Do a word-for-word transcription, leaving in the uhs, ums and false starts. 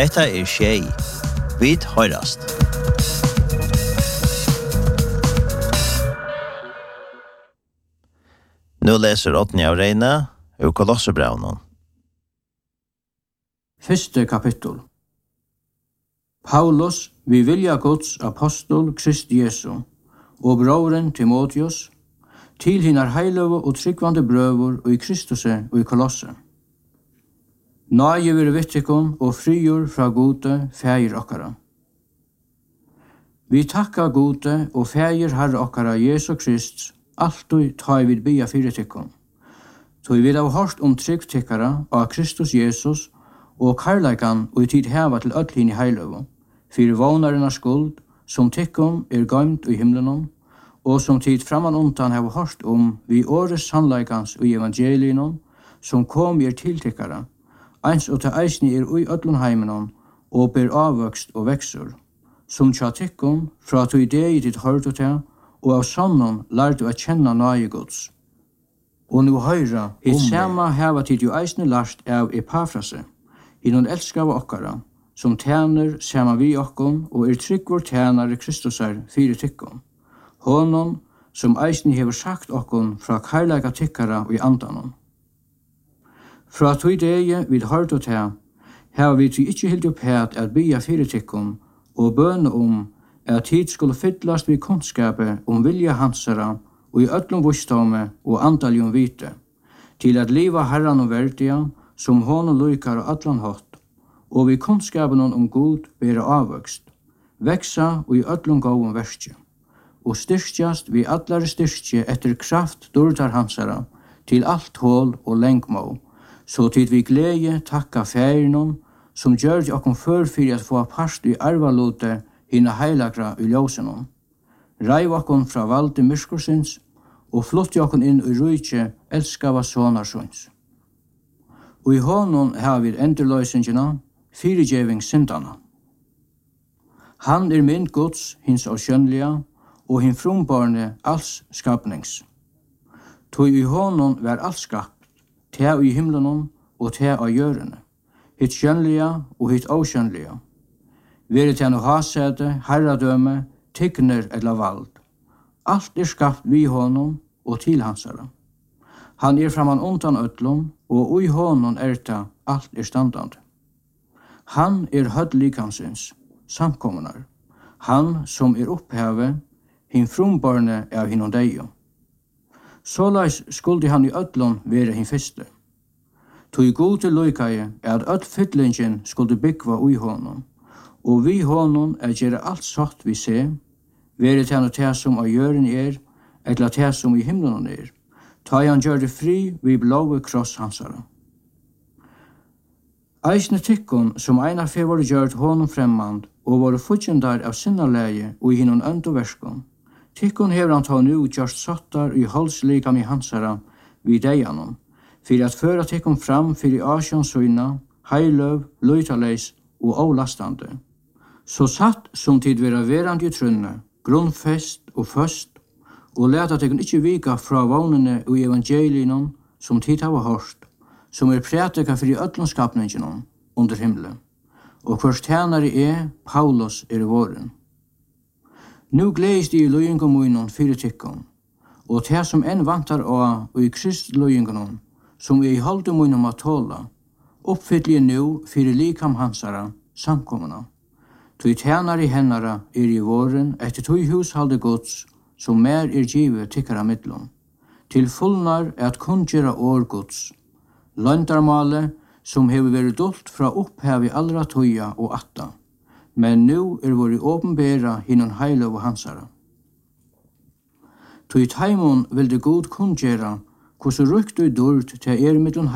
Hetta er Shay. Vit høyrast. Nu leser Åtni av Reine ur Kolossebrevnen. Første kapittel. Paulus, vi vilja Guds apostol Krist Jesu, og broren Timotheus, til hinnar heiløve og tryggvande brøver og i Kristuse og i Kolosse. Nage vir vittikon og frigjur fra gode fægir okkara. Vi takka gode og fægir herre okkara Jesu Krist, alltid ta i vid bia fyrir tikkon. Så vi vil ha hørt om trygg tikkara av Kristus Jesus og karleikan og i tid heva til öll i heiløve, fyrir vånarina skuld, som tikkon er gøymt i himlenon, og som tid framan undan heva hørt om vi åres sannleikans og evangelinon, som kom er til tikkara, eins og til eisni er ui öllun heimenon, og ber avvøkst og veksur, som tja tikkon fra to idei dit hørtu til, og av sannon lærte å kjenne nøye Guds. Og nu høyra, i sama heva tid jo eisne lart av Epafrase, i noen elskava okkara, som tjener sama vi okkon, og er tryggvår tjenare Kristusar fire tikkon. Honom, som eisne hever sagt okkon fra karlaga tikkara og i andanon. Fra to idei vid hørtu til, heva vi til ikkje hildi opphet at bia fire tikkon, og bøne om at tid skulle fyllast vid kunnskapet om vilja hansara og i öllum vissdome og andaljum vite, til at liva herran og verdia som honom lukar og allan hot, og vid kunnskapen om god bera avvøkst, veksa og i öllum gåum verskje, og styrkjast vid allare styrkje etter kraft dordar hansara til alt hål og lengmå, så tid vi glede takka færinon som gjør okkom før fyrir at få parst i arvalute hina heilagra i ljósenon. Ræv okkom fra valde myrskursins og flotti okkom inn i rujtje elskava sonarsons. Og i honon har vi endurløysingina, fyrirgjeving syndana. Han er min Guds, hins av skjønnliga, og hin frumbarne alls skapnings. Tog i honon var alls skapt, te i himlenon og te av jørene, hitt skjønnliga og hitt avskjønnliga. Vere til å ha sæde, herradøme, tykner eller vald. Alt er skapt vi honom og til hansara. Han er framan undan öllum, og i honom er ta alt er standande. Han er hødd likansins, samkommunar. Han som er oppheve, hin frumbarne av hinnom deio. Såleis skuldi han i öllum vere hin fyrste. Tog gode loikaie er at öll fyllingen skuldi byggva ui honom, og vi honom er gjere alt satt vi se, vere til noe til som av jøren er, eller til som i himmelen er, ta han gjør det fri vi blåve kross hansara. Eisne tikkon som eina fe var gjørt honom fremmand, og var futjendar av sinnaleie og i hinnon øndoverskon. Tikkon hever han ta nu gjørst sattar i halslikam i hansara vid deianon, fyrir at føra tikkon fram fyrir asjonsøyna, heiløv, løytaleis og avlastande. Så satt som tid vera verand i trunne, grunnfest og først, og leta tikkon ikkje vika fra vagnene og evangelinon som tid hava hørt, som er prætika fyrir öllum skapninginon under himle. Og hvers tjenare er, Paulus er våren. Nu gledes de i løyingom munnen fyrir tikkon, og det som enn vantar av og i Krist løyingonon, som er i halde munnen at tåla, oppfyllje nu fyrir likam hansara, samkommuna. Tui tjenare hennara er i våren etter tui hushalde gods, som mer er givet tikkara midlom. Til fullnar er at kunngera år gods. Løndarmale, som hever vært dolt fra opphav i allra tøya og atta, men nu er våri åpenbæra hinnon heiløv og hansara. Tui taimon vil det god kunngera, hvordan rukt og dård til er middelen